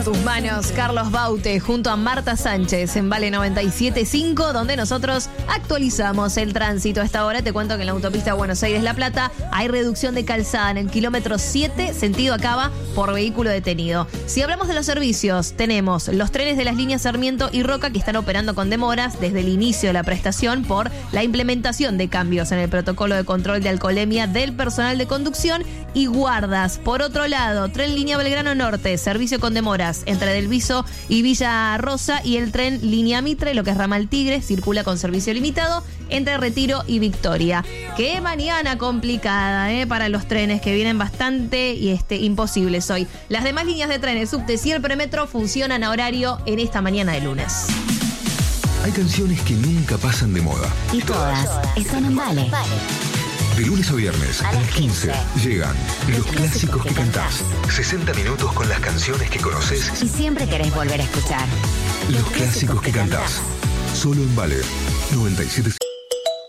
Tus manos, Carlos Baute, junto a Marta Sánchez en Vale 97.5, donde nosotros actualizamos el tránsito. A esta hora te cuento que en la autopista Buenos Aires-La Plata hay reducción de calzada en el kilómetro 7, sentido Acaba, por vehículo detenido. Si hablamos de los servicios, tenemos los trenes de las líneas Sarmiento y Roca que están operando con demoras desde el inicio de la prestación por la implementación de cambios en el protocolo de control de alcoholemia del personal de conducción y guardas. Por otro lado, tren línea Belgrano Norte, servicio con demoras entre Del Viso y Villa Rosa, y el tren línea Mitre, lo que es Ramal Tigre, circula con servicio limitado entre Retiro y Victoria. Qué mañana complicada, para los trenes que vienen bastante imposibles hoy. Las demás líneas de trenes, subtes y el premetro funcionan a horario en esta mañana de lunes. Hay canciones que nunca pasan de moda. Y todas están en Vale. De lunes a viernes a las 15 llegan los clásicos que cantás. 60 minutos con las canciones que conoces y siempre querés volver a escuchar. Los clásicos que cantás. Solo en Vale 97.